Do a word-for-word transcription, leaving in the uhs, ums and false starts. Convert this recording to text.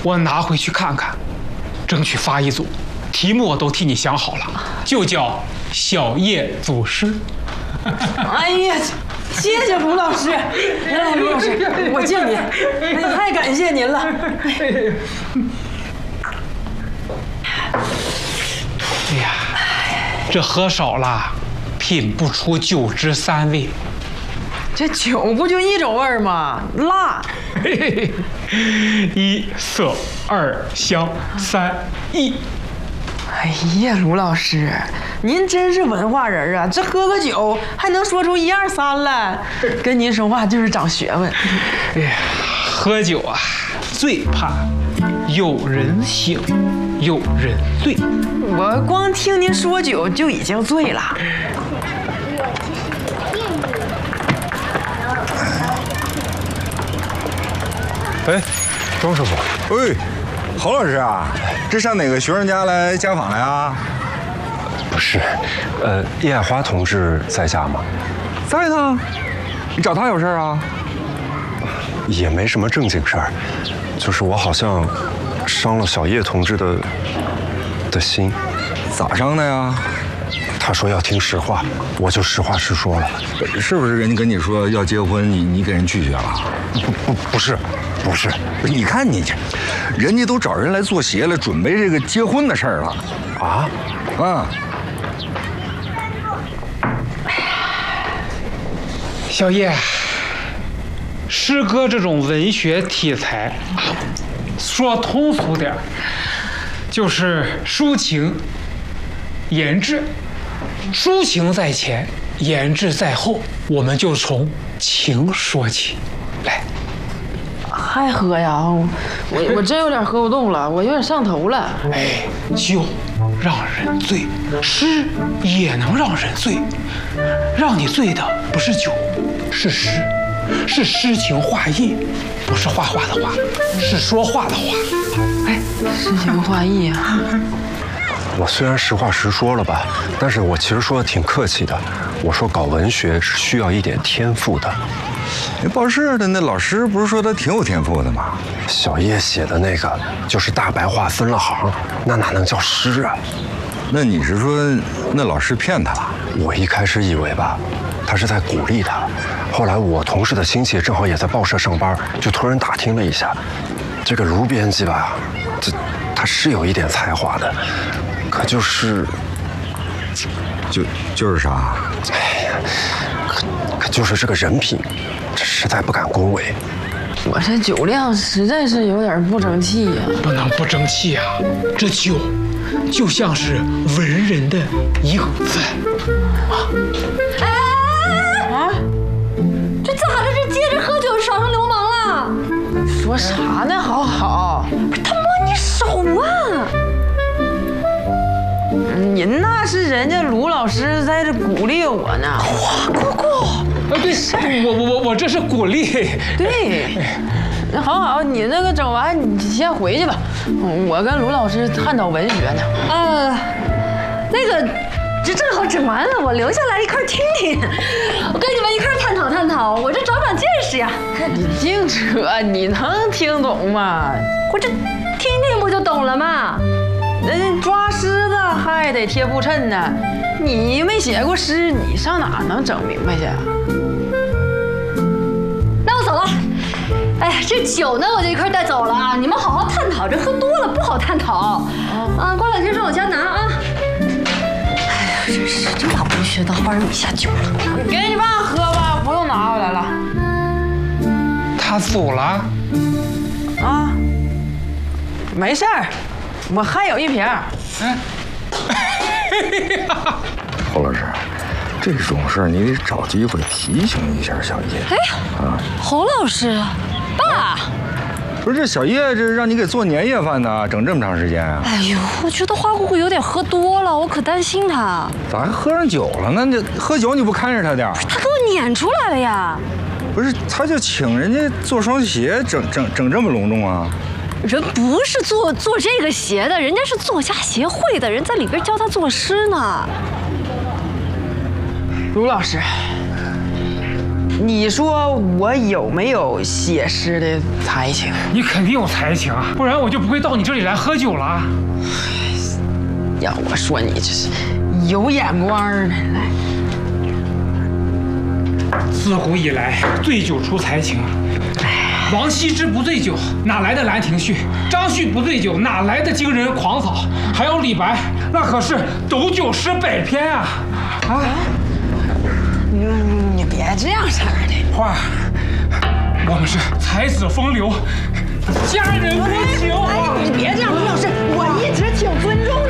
我拿回去看看，争取发一组。题目我都替你想好了，就叫小叶组诗。 哎呀，谢谢卢老师，来，卢老师，我敬你，太感谢您了。 哎呀，这喝少了，品不出酒之三味。 这酒不就一种味儿吗？辣。 一色，二香，三意。 哎呀，卢老师，您真是文化人啊！这喝个酒还能说出一二三来，跟您说话就是长学问。 哎呀，喝酒啊，最怕有人醒，有人醉。 我光听您说酒就已经醉了。 哎，庄师傅， 喂，侯老师啊，这上哪个学生家来家访来啊？ 不是，呃，叶爱花同志在家吗？ 在呢，你找他有事啊？ 也没什么正经事儿，就是我好像伤了小叶同志的的心。 咋伤的呀？ 他说要听实话，我就实话实说了。 是不是人家跟你说要结婚，你你给人拒绝了？ 不不不是，不是。 你看你这，人家都找人来做鞋了，准备这个结婚的事儿了。 啊？ 啊！ 小叶，诗歌这种文学题材，说通俗点，就是抒情、言志。抒情在前，言志在后，我们就从情说起。来， 还喝呀？我我真有点喝不动了，我有点上头了。 哎，酒让人醉，诗也能让人醉。让你醉的不是酒，是诗，是诗情画意，不是画画的画，是说话的话。哎， 诗情画意啊。 我虽然实话实说了吧，但是我其实说的挺客气的。我说搞文学是需要一点天赋的。 那报社的那老师不是说他挺有天赋的吗？ 小叶写的那个就是大白话分了行，那哪能叫诗啊？ 那你是说那老师骗他了？ 我一开始以为吧，他是在鼓励他。后来我同事的亲戚正好也在报社上班，就突然打听了一下，这个卢编辑吧，这他是有一点才华的。可就是， 就就是啥？ 哎呀，可可就是这个人品，这实在不敢恭维。 我这酒量实在是有点不争气呀、啊。 不能不争气呀、啊！这酒就像是文人的影子。 啊！哎啊！这咋的？这接着喝酒耍上流氓了？ 说啥呢？好好， 他摸你手啊！ 您那是人家卢老师在这鼓励我呢。 哇，姑姑， 啊，对，我我我我这是鼓励。 对，那好好，你那个整完你先回去吧，我跟卢老师探讨文学呢。 呃，那个，这正好整完了，我留下来一块听听，我跟你们一块探讨探讨，我这长长见识呀。 你净扯，你能听懂吗？ 我这听听不就懂了吗？ 人抓狮子还得贴布衬呢，你没写过诗，你上哪能整明白去？ 那我走了。哎呀，这酒呢我就一块带走了啊！你们好好探讨，这喝多了不好探讨。啊，过两天上我家拿啊。哎呀，真是这把文学当班米下酒了。 给你爸喝吧，不用拿回来了。 他走了。 啊，没事儿。我还有一瓶。嗯， 侯老师，这种事儿你得找机会提醒一下小叶。 哎，啊，侯老师，爸， 不是这小叶这让你给做年夜饭呢，整这么长时间啊？ 哎呦，我觉得花姑姑有点喝多了，我可担心她。 咋还喝上酒了呢？这喝酒你不看着他点儿？ 他给我撵出来了呀！ 不是，他就请人家做双鞋，整整整这么隆重啊？ 人不是做做这个鞋的，人家是作家协会的人在里边教他作诗呢。 卢老师， 你说我有没有写诗的才情？ 你肯定有才情，不然我就不会到你这里来喝酒了。 要我说你这是有眼光的。来， 自古以来，醉酒出才情。王羲之不醉酒，哪来的《兰亭序》？张旭不醉酒，哪来的惊人狂草？还有李白，那可是斗酒诗百篇啊！啊！ 你你别这样式儿的。 花儿，我们是才子风流，佳人无情啊！ 你别这样，陆老师，我一直挺尊重